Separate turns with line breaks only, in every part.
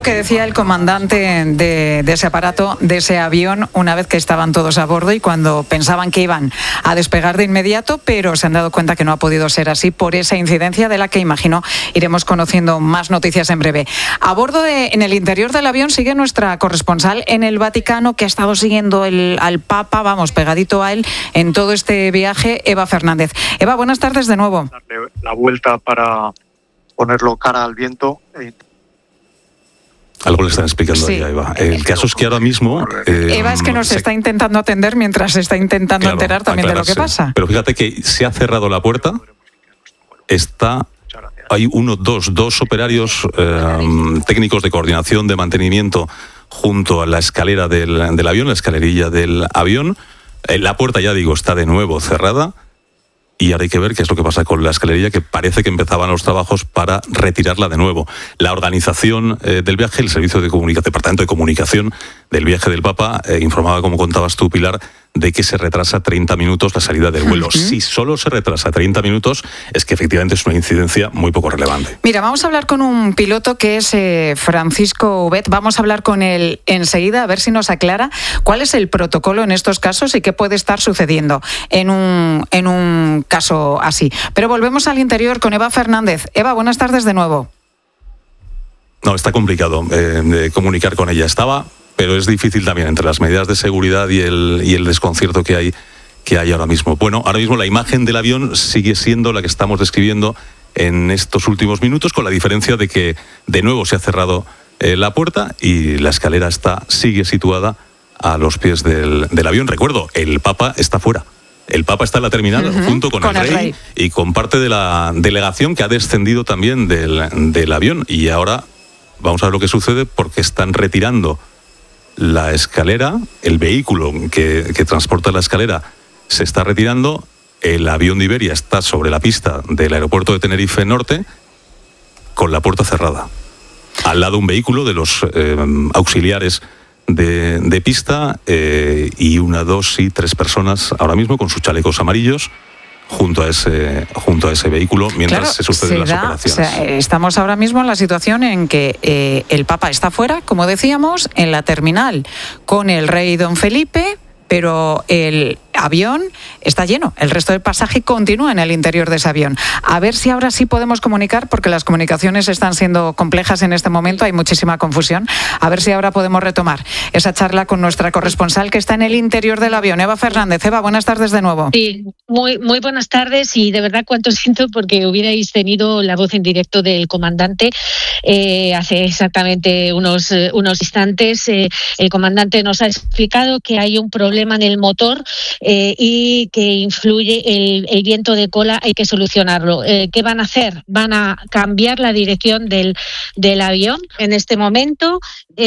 que decía el comandante de ese aparato, de ese avión, una vez que estaban todos a bordo y cuando pensaban que iban a despegar de inmediato, pero se han dado cuenta que no ha podido ser así por esa incidencia de la que imagino iremos conociendo más noticias en breve. A bordo en el interior del avión sigue nuestra corresponsal en el Vaticano, que ha estado siguiendo al Papa, vamos, pegadito a él en todo este viaje, Eva Fernández. Eva, buenas tardes de nuevo.
Darle la vuelta para ponerlo cara al viento.
Algo le están explicando ahí a Eva. El caso es que ahora mismo...
Eva es que nos está intentando atender mientras se está intentando enterar también de lo que pasa.
Pero fíjate que se ha cerrado la puerta. Hay dos operarios técnicos de coordinación de mantenimiento junto a la escalera del avión, la escalerilla del avión. La puerta, ya digo, está de nuevo cerrada. Y ahora hay que ver qué es lo que pasa con la escalerilla, que parece que empezaban los trabajos para retirarla de nuevo. La organización del viaje, el servicio de departamento de comunicación del viaje del Papa, informaba, como contabas tú, Pilar, de que se retrasa 30 minutos la salida del vuelo. Si solo se retrasa 30 minutos, es que efectivamente es una incidencia muy poco relevante.
Mira, vamos a hablar con un piloto que es Francisco Ubet. Vamos a hablar con él enseguida, a ver si nos aclara cuál es el protocolo en estos casos y qué puede estar sucediendo en un caso así. Pero volvemos al interior con Eva Fernández. Eva, buenas tardes de nuevo.
No, está complicado de comunicar con ella. Pero es difícil también entre las medidas de seguridad y el desconcierto que hay ahora mismo. Bueno, ahora mismo la imagen del avión sigue siendo la que estamos describiendo en estos últimos minutos, con la diferencia de que de nuevo se ha cerrado la puerta y la escalera sigue situada a los pies del avión. Recuerdo, el Papa está fuera. El Papa está en la terminal junto con el rey y con parte de la delegación que ha descendido también del avión. Y ahora vamos a ver lo que sucede, porque están retirando la escalera, el vehículo que transporta la escalera se está retirando, el avión de Iberia está sobre la pista del aeropuerto de Tenerife Norte con la puerta cerrada. Al lado un vehículo de los auxiliares de pista y 1, 2 y 3 personas ahora mismo con sus chalecos amarillos junto a ese vehículo mientras se suceden las operaciones.
O sea, estamos ahora mismo en la situación en que el Papa está fuera, como decíamos, en la terminal con el rey don Felipe, pero el avión está lleno. El resto del pasaje continúa en el interior de ese avión. A ver si ahora sí podemos comunicar, porque las comunicaciones están siendo complejas en este momento, hay muchísima confusión. A ver si ahora podemos retomar esa charla con nuestra corresponsal que está en el interior del avión, Eva Fernández. Eva, buenas tardes de nuevo.
Sí, muy buenas tardes, y de verdad cuánto siento porque hubierais tenido la voz en directo del comandante hace exactamente unos instantes. El comandante nos ha explicado que hay un problema en el motor y que influye el viento de cola, hay que solucionarlo. ¿Qué van a hacer? Van a cambiar la dirección del avión en este momento,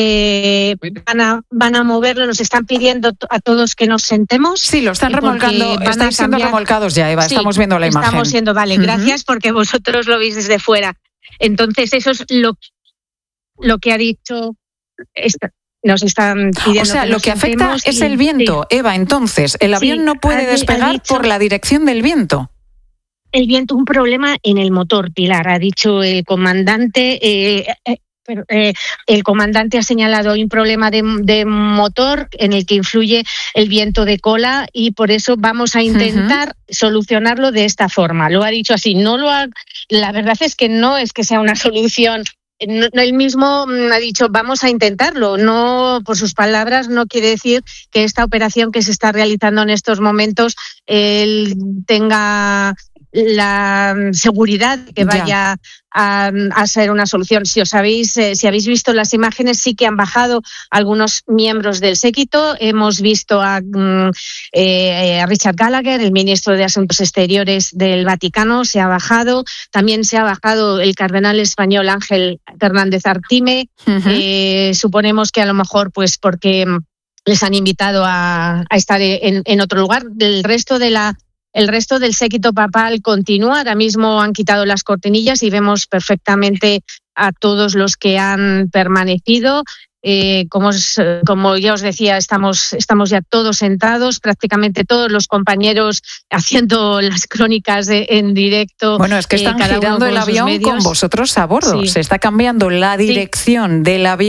van a moverlo, nos están pidiendo a todos que nos sentemos.
Sí, lo están remolcando, están siendo remolcados ya, Eva, sí, estamos viendo la imagen.
Estamos siendo, vale, gracias porque vosotros lo veis desde fuera. Entonces eso es lo que ha dicho... Nos están pidiendo.
O sea, lo que afecta es el viento, sí. Eva, entonces, el avión no puede despegar por la dirección del viento.
El viento, un problema en el motor, Pilar, ha dicho el comandante. El comandante ha señalado un problema de motor en el que influye el viento de cola, y por eso vamos a intentar solucionarlo de esta forma. Lo ha dicho así. La verdad es que no es que sea una solución. Él mismo ha dicho vamos a intentarlo. No, por sus palabras, no quiere decir que esta operación que se está realizando en estos momentos él tenga la seguridad de que vaya a ser una solución. Si habéis visto las imágenes, sí que han bajado algunos miembros del séquito. Hemos visto a Richard Gallagher, el ministro de Asuntos Exteriores del Vaticano, se ha bajado. También se ha bajado el cardenal español Ángel Fernández Artime. Suponemos que a lo mejor pues porque les han invitado a estar en otro lugar. El resto del séquito papal continúa. Ahora mismo han quitado las cortinillas y vemos perfectamente a todos los que han permanecido. Como ya os decía, estamos ya todos sentados, prácticamente todos los compañeros haciendo las crónicas en directo.
Bueno, es que están girando el avión con vosotros a bordo. Sí. Se está cambiando la dirección del avión.